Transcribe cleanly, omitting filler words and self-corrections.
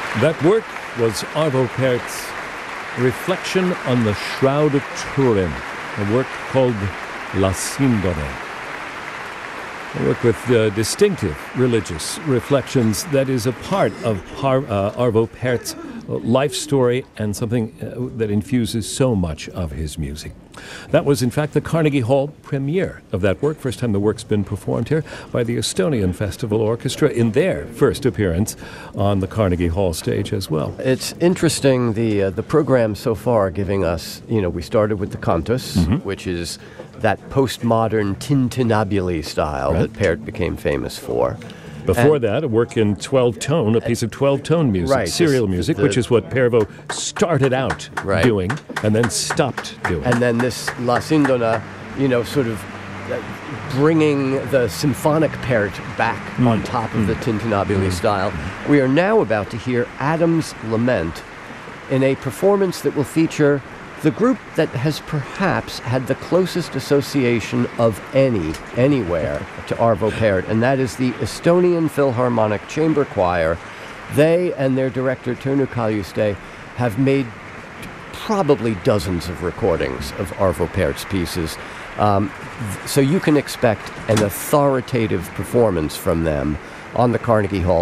That work was Arvo Pärt's Reflection on the Shroud of Turin, a work called La Sindone. A work with distinctive religious reflections that is a part of Arvo Pärt's life story and something that infuses so much of his music. That was, in fact, the Carnegie Hall premiere of that work. First time the work's been performed here by the Estonian Festival Orchestra in their first appearance on the Carnegie Hall stage as well. It's interesting, the program so far giving us, we started with the cantus, which is that postmodern tintinnabuli style that Pärt became famous for. Before that, a work in 12-tone, a piece of 12-tone music, serial music, which is what Paervo started out doing and then stopped doing. And then this La Sindona, sort of bringing the symphonic Pärt back on top of the tintinnabuli style. We are now about to hear Adam's Lament in a performance that will feature the group that has perhaps had the closest association of anywhere to Arvo Pärt, and that is the Estonian Philharmonic Chamber Choir. They and their director, Tõnu Kaljuste, have made probably dozens of recordings of Arvo Pärt's pieces. So you can expect an authoritative performance from them on the Carnegie Hall